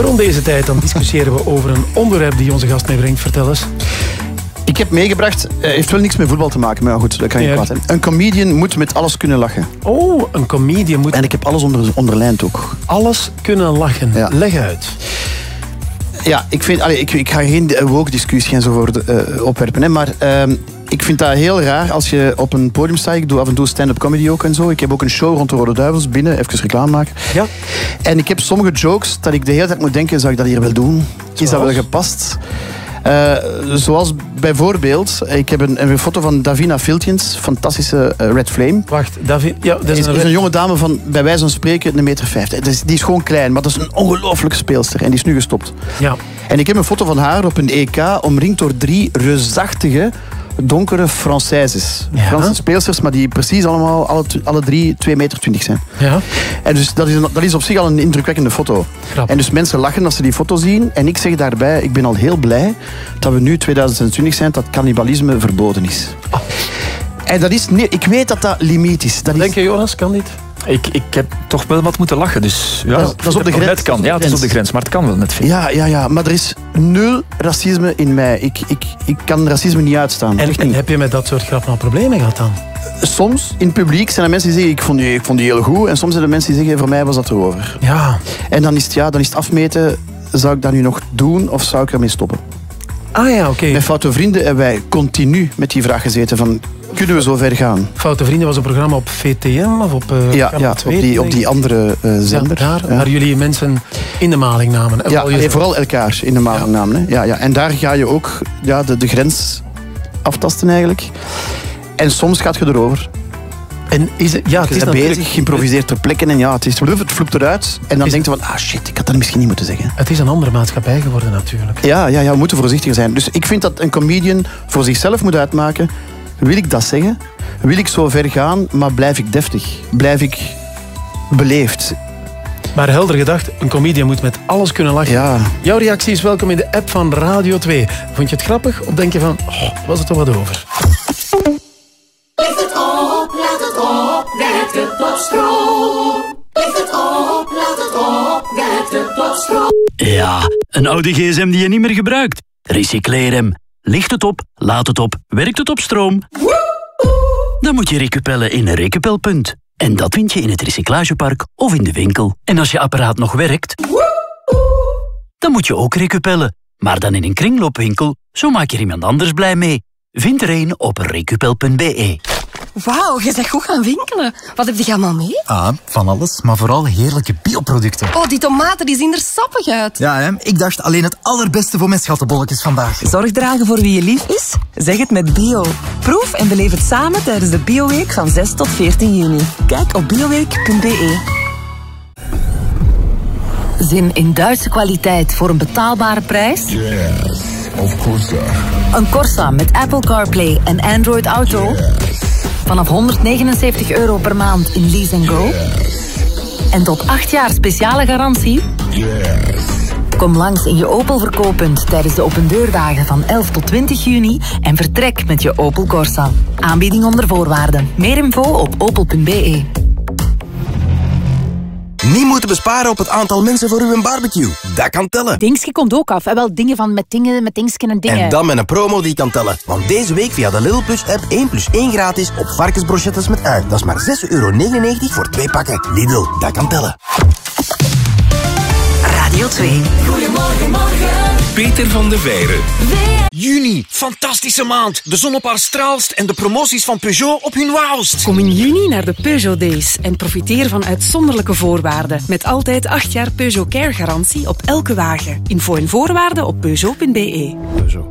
Rond deze tijd dan discussiëren we over een onderwerp die onze gast meebrengt. Vertel eens. Ik heb meegebracht, heeft wel niks met voetbal te maken, maar goed, dat kan je kwaad hebben. Een comedian moet met alles kunnen lachen. Oh, een comedian moet... En ik heb alles onderlijnd ook. Alles kunnen lachen. Ja. Leg uit. Ja, ik ga geen woke discussie en zo opwerpen, hè, maar ik vind dat heel raar als je op een podium staat. Ik doe af en toe stand-up comedy ook en zo. Ik heb ook een show rond de Rode Duivels binnen, even reclame maken. Ja. En ik heb sommige jokes dat ik de hele tijd moet denken, zou ik dat hier wel doen? Is dat wel gepast? Zoals bijvoorbeeld, ik heb een foto van Davina Filtjens, fantastische Red Flame. Wacht, Davina... Ja, dat is een jonge dame van, bij wijze van spreken, 1,50 meter. Die is gewoon klein, maar dat is een ongelooflijke speelster. En die is nu gestopt. Ja. En ik heb een foto van haar op een EK, omringd door 3 reusachtige, donkere Françaises. Ja. Franse speelsters, maar die precies allemaal, alle 3 2,20 meter zijn. Ja. En dus dat is op zich al een indrukwekkende foto. Grappig. En dus mensen lachen als ze die foto zien. En ik zeg daarbij, ik ben al heel blij dat we nu 2020 zijn, dat cannibalisme verboden is. Oh. En dat is, nee, ik weet dat dat limiet is. Denk je, Jonas, kan dit? Ik heb toch wel wat moeten lachen, dus ja, dat is op de grens. Het kan. Ja, het is op de grens, maar het kan wel net veel. Ja, maar er is 0 racisme in mij. Ik kan racisme niet uitstaan. En heb je met dat soort grappen al problemen gehad dan? Soms, in het publiek, zijn er mensen die zeggen, ik vond die heel goed. En soms zijn er mensen die zeggen, voor mij was dat erover. Ja. En dan is het afmeten, zou ik dat nu nog doen of zou ik ermee stoppen? Ah ja, oké. Met Foute Vrienden hebben wij continu met die vraag gezeten van, kunnen we zo ver gaan? Foute Vrienden was een programma op VTM of op ja, 2, op die andere zender. Ja, daar, waar jullie mensen in de maling namen. Ja, vooral elkaar in de maling namen. Hè. Ja. En daar ga je ook de grens aftasten eigenlijk. En soms gaat je erover. En het is bezig, geïmproviseerd ter plekke en het vloept eruit. En dan denk je van, shit, ik had dat misschien niet moeten zeggen. Het is een andere maatschappij geworden natuurlijk. Ja, we moeten voorzichtiger zijn. Dus ik vind dat een comedian voor zichzelf moet uitmaken, wil ik dat zeggen? Wil ik zo ver gaan, maar blijf ik deftig? Blijf ik beleefd? Maar helder gedacht, een comedian moet met alles kunnen lachen. Ja. Jouw reactie is welkom in de app van Radio 2. Vond je het grappig of denk je van, was het er wat over? Licht het op, laat het op, werkt het op stroom. Licht het op, laat het op, werkt het op stroom. Ja, een oude gsm die je niet meer gebruikt. Recycleer hem. Licht het op, laat het op, werkt het op stroom. Dan moet je recupellen in een recupelpunt. En dat vind je in het recyclagepark of in de winkel. En als je apparaat nog werkt, dan moet je ook recupellen. Maar dan in een kringloopwinkel, zo maak je er iemand anders blij mee. Vind er een op recupel.be. Wauw, je bent goed gaan winkelen. Wat heb je allemaal mee? Van alles, maar vooral heerlijke bioproducten. Oh, die tomaten die zien er sappig uit. Ja, hè? Ik dacht alleen het allerbeste voor mijn schattenbolletjes vandaag. Zorg dragen voor wie je lief is? Zeg het met bio. Proef en beleef het samen tijdens de Bioweek van 6 tot 14 juni. Kijk op bioweek.be. Zin in Duitse kwaliteit voor een betaalbare prijs? Yes, of Corsa. Een Corsa met Apple CarPlay en Android Auto? Yes. Vanaf €199 per maand in Lease & Go? Yes. En tot 8 jaar speciale garantie? Yes. Kom langs in je Opel verkooppunt tijdens de opendeurdagen van 11 tot 20 juni en vertrek met je Opel Corsa. Aanbieding onder voorwaarden. Meer info op opel.be. Niet moeten besparen op het aantal mensen voor uw barbecue. Dat kan tellen. Dingske komt ook af. Wel dingen van met dingsken en dingen. En dan met een promo die kan tellen. Want deze week via de Lidl Plus app 1+1 gratis op varkensbrochettes met ui. Dat is maar €6,99 voor 2 pakken. Lidl, dat kan tellen. Radio 2. Goedemorgen, morgen. Peter van de Veire. Juni, fantastische maand. De zon op haar straalst en de promoties van Peugeot op hun wauwst. Kom in juni naar de Peugeot Days en profiteer van uitzonderlijke voorwaarden. Met altijd 8 jaar Peugeot Care garantie op elke wagen. Info en voorwaarden op Peugeot.be. Peugeot.